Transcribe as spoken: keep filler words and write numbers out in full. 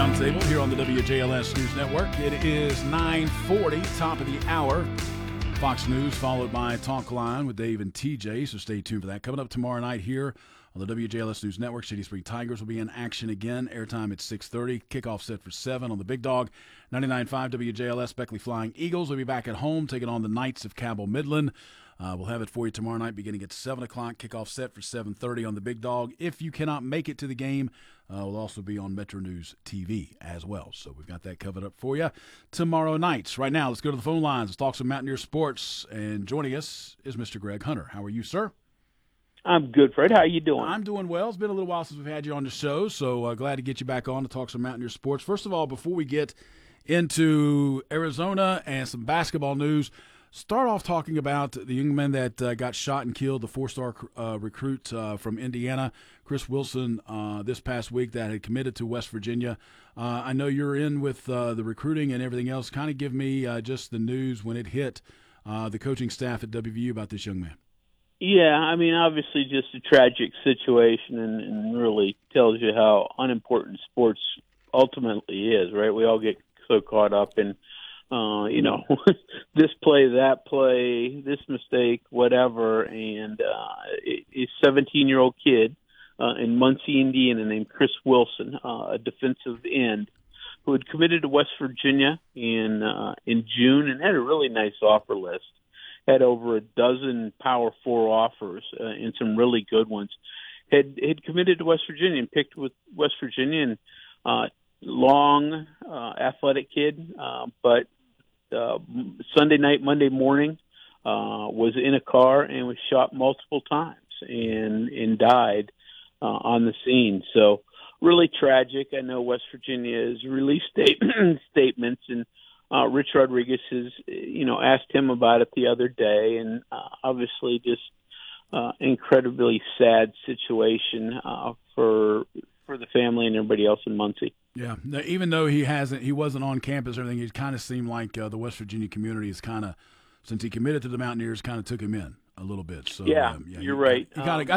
Roundtable here on the W J L S News Network. It is nine forty, top of the hour. Fox News followed by Talk Line with Dave and T J, so stay tuned for that. Coming up tomorrow night here on the W J L S News Network, Shady Spring Tigers will be in action again. Airtime at six thirty. Kickoff set for seven on the Big Dog. ninety-nine point five W J L S. Beckley Flying Eagles will be back at home taking on the Knights of Cabell Midland. Uh, we'll have it for you tomorrow night beginning at seven o'clock. Kickoff set for seven thirty on the Big Dog. If you cannot make it to the game, uh, we'll also be on Metro News T V as well. So we've got that covered up for you tomorrow night. Right now, let's go to the phone lines. Let's talk some Mountaineer sports. And joining us is Mister Greg Hunter. How are you, sir? I'm good, Fred. How are you doing? I'm doing well. It's been a little while since we've had you on the show, so uh, glad to get you back on to talk some Mountaineer sports. First of all, before we get into Arizona and some basketball news, start off talking about the young man that uh, got shot and killed, the four-star uh, recruit uh, from Indiana, Chris Wilson, uh, this past week that had committed to West Virginia. Uh, I know you're in with uh, the recruiting and everything else. Kind of give me uh, just the news when it hit uh, the coaching staff at W V U about this young man. Yeah, I mean, obviously just a tragic situation and, and really tells you how unimportant sports ultimately is, right? We all get so caught up in Uh, you know, this play, that play, this mistake, whatever, and uh, a seventeen-year-old kid uh, in Muncie, Indiana, named Chris Wilson, uh, a defensive end, who had committed to West Virginia in uh, in June and had a really nice offer list, had over a dozen Power Four offers uh, and some really good ones, had had committed to West Virginia and picked with West Virginia, and uh, long, uh, athletic kid, uh, but Uh, Sunday night, Monday morning, uh, was in a car and was shot multiple times and and died uh, on the scene. So really tragic. I know West Virginia has released state- statements, and uh, Rich Rodriguez has, you know, asked him about it the other day, and uh, obviously just uh, incredibly sad situation uh, for for the family and everybody else in Muncie. Yeah, now, even though he hasn't, he wasn't on campus or anything, it kind of seemed like uh, the West Virginia community is kind of, since he committed to the Mountaineers, kind of took him in a little bit. So yeah, um, yeah you're he, right. He kind of, um,